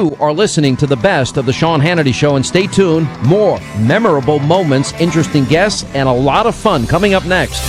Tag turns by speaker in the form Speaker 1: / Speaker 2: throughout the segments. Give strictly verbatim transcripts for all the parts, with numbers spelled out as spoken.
Speaker 1: You are listening to the best of the Sean Hannity Show, and stay tuned. More memorable moments, interesting guests, and a lot of fun coming up next.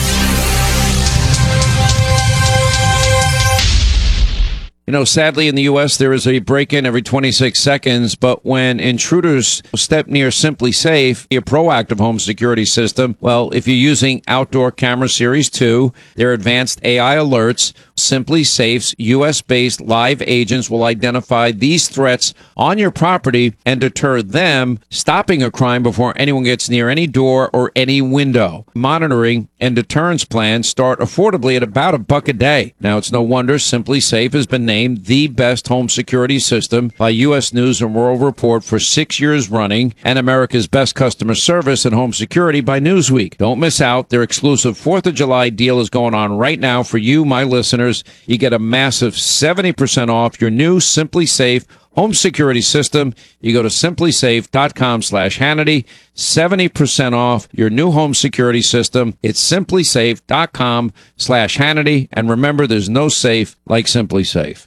Speaker 1: You know, sadly in the U S there is a break-in every twenty-six seconds, but when intruders step near Simply Safe, a proactive home security system, well, if you're using Outdoor Camera Series two, their advanced A I alerts, Simply Safe's U S-based live agents will identify these threats on your property and deter them, stopping a crime before anyone gets near any door or any window. Monitoring and deterrence plans start affordably at about a buck a day. Now, it's no wonder Simply Safe has been named the best home security system by U S News and World Report for six years running, and America's best customer service and home security by Newsweek. Don't miss out. Their exclusive fourth of July deal is going on right now for you, my listeners. You get a massive seventy percent off your new Simply Safe home security system. You go to simplysafe.com slash Hannity. seventy percent off your new home security system. It's simplysafe.com slash Hannity. And remember, there's no safe like Simply Safe.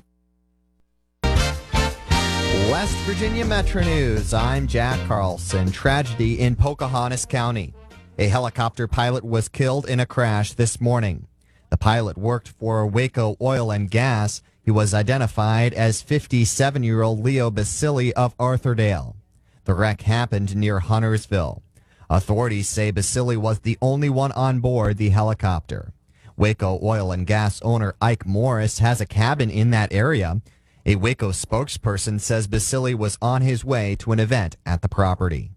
Speaker 2: West Virginia Metro News. I'm Jack Carlson. Tragedy in Pocahontas County. A helicopter pilot was killed in a crash this morning. The pilot worked for Waco Oil and Gas. He was identified as fifty-seven-year-old Leo Basili of Arthurdale. The wreck happened near Huntersville. Authorities say Basili was the only one on board the helicopter. Waco Oil and Gas owner Ike Morris has a cabin in that area. A Waco spokesperson says Basili was on his way to an event at the property.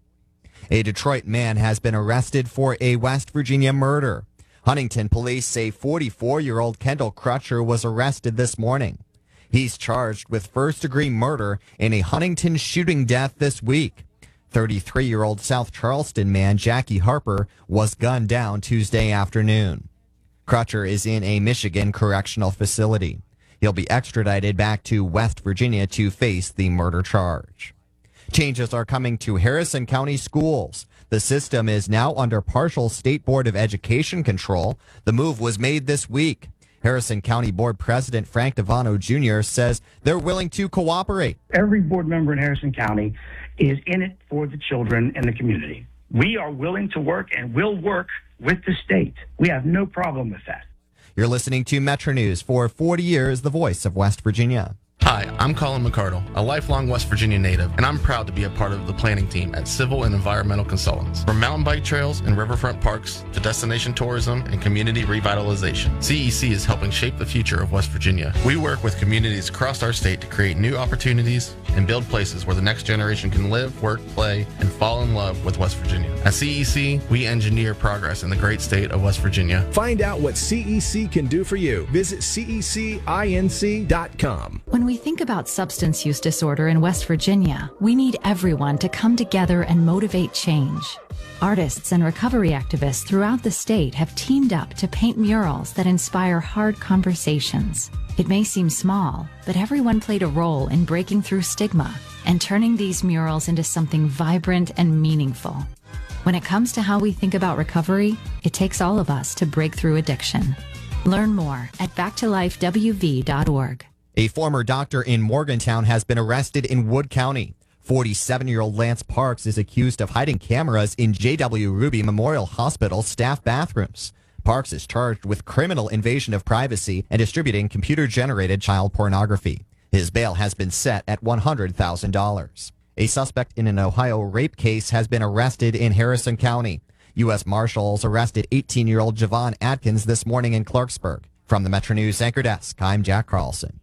Speaker 2: A Detroit man has been arrested for a West Virginia murder. Huntington police say forty-four-year-old Kendall Crutcher was arrested this morning. He's charged with first-degree murder in a Huntington shooting death this week. thirty-three-year-old South Charleston man Jackie Harper was gunned down Tuesday afternoon. Crutcher is in a Michigan correctional facility. He'll be extradited back to West Virginia to face the murder charge. Changes are coming to Harrison County schools. The system is now under partial State Board of Education control. The move was made this week. Harrison County Board President Frank Devano Junior says they're willing to cooperate.
Speaker 3: Every board member in Harrison County is in it for the children and the community. We are willing to work and will work with the state. We have no problem with that.
Speaker 2: You're listening to Metro News. For forty years, the voice of West Virginia.
Speaker 4: Hi, I'm Colin McCardle, a lifelong West Virginia native, and I'm proud to be a part of the planning team at Civil and Environmental Consultants. From mountain bike trails and riverfront parks to destination tourism and community revitalization, C E C is helping shape the future of West Virginia. We work with communities across our state to create new opportunities and build places where the next generation can live, work, play, and fall in love with West Virginia. At C E C, we engineer progress in the great state of West Virginia.
Speaker 5: Find out what C E C can do for you. Visit C E C inc dot com.
Speaker 6: When we think about substance use disorder in West Virginia, we need everyone to come together and motivate change. Artists and recovery activists throughout the state have teamed up to paint murals that inspire hard conversations. It may seem small, but everyone played a role in breaking through stigma and turning these murals into something vibrant and meaningful. When it comes to how we think about recovery, it takes all of us to break through addiction. Learn more at back to life w v dot org.
Speaker 2: A former doctor in Morgantown has been arrested in Wood County. forty-seven-year-old Lance Parks is accused of hiding cameras in J W Ruby Memorial Hospital staff bathrooms. Parks is charged with criminal invasion of privacy and distributing computer-generated child pornography. His bail has been set at one hundred thousand dollars. A suspect in an Ohio rape case has been arrested in Harrison County. U S Marshals arrested eighteen-year-old Javon Atkins this morning in Clarksburg. From the Metro News Anchor Desk, I'm Jack Carlson.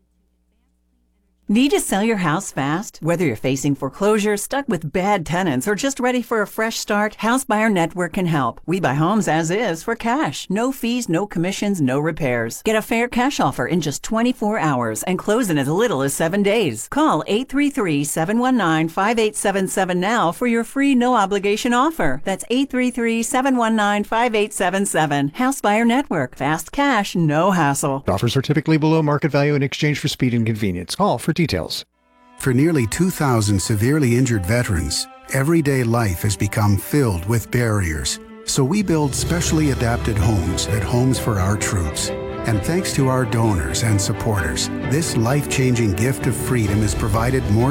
Speaker 7: Need to sell your house fast? Whether you're facing foreclosure, stuck with bad tenants, or just ready for a fresh start, House Buyer Network can help. We buy homes as is for cash. No fees, no commissions, no repairs. Get a fair cash offer in just twenty-four hours and close in as little as seven days. Call eight three three, seven one nine, five eight seven seven now for your free no-obligation offer. That's eight three three, seven one nine, five eight seven seven. House Buyer Network. Fast cash, no hassle.
Speaker 8: Offers are typically below market value in exchange for speed and convenience. Call for details.
Speaker 9: For nearly two thousand severely injured veterans, everyday life has become filled with barriers. So we build specially adapted homes at Homes for Our Troops. And thanks to our donors and supporters, this life-changing gift of freedom is provided more